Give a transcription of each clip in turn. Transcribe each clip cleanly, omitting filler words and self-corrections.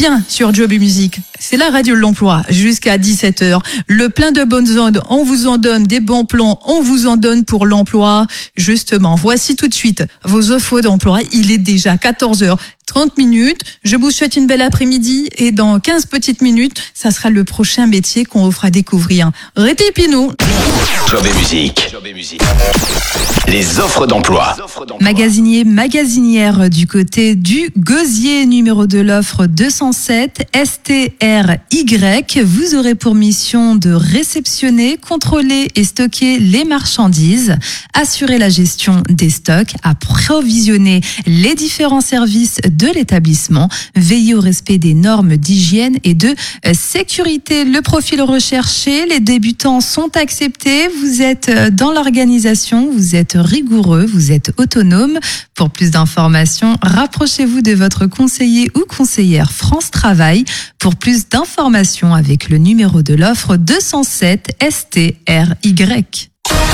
bien sur Job et Musique. C'est la radio de l'emploi jusqu'à 17h. Le plein de bonnes ondes, on vous en donne des bons plans, on vous en donne pour l'emploi. Justement, voici tout de suite vos offres d'emploi. Il est déjà 14h30. Je vous souhaite une belle après-midi et dans 15 petites minutes, ça sera le prochain métier qu'on vous fera découvrir. Répétez-nous. Job et musique. Les offres d'emploi. Magasinier, magasinière du côté du Gosier, numéro de l'offre 207 STRY. Vous aurez pour mission de réceptionner, contrôler et stocker les marchandises, assurer la gestion des stocks, approvisionner les différents services de l'établissement, veiller au respect des normes d'hygiène et de sécurité. Le profil recherché, les débutants sont acceptés. Vous êtes dans l'organisation, vous êtes rigoureux, vous êtes autonome. Pour plus d'informations, rapprochez-vous de votre conseiller ou conseillère France Travail. Pour plus d'informations avec le numéro de l'offre 207 STRY.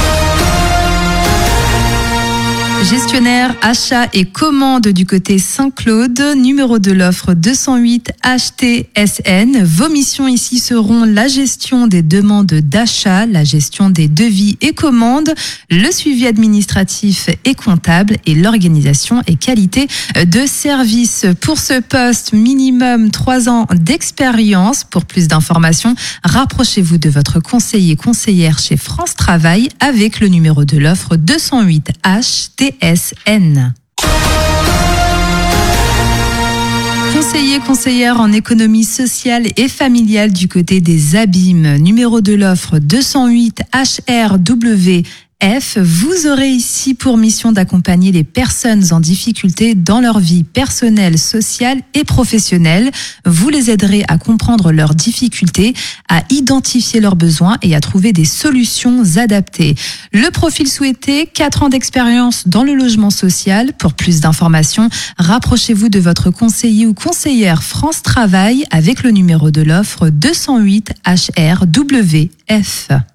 Gestionnaire, achat et commande du côté Saint-Claude, numéro de l'offre 208 HTSN. Vos missions ici seront la gestion des demandes d'achat, la gestion des devis et commandes, le suivi administratif et comptable et l'organisation et qualité de service. Pour ce poste, minimum 3 ans d'expérience. Pour plus d'informations, rapprochez-vous de votre conseiller/conseillère chez France Travail avec le numéro de l'offre 208 HTSN. Conseiller/conseillère en économie sociale et familiale du côté des abîmes, numéro de l'offre 208 HRW. Vous aurez ici pour mission d'accompagner les personnes en difficulté dans leur vie personnelle, sociale et professionnelle. Vous les aiderez à comprendre leurs difficultés, à identifier leurs besoins et à trouver des solutions adaptées. Le profil souhaité, 4 ans d'expérience dans le logement social. Pour plus d'informations, rapprochez-vous de votre conseiller ou conseillère France Travail avec le numéro de l'offre 208 HRWF.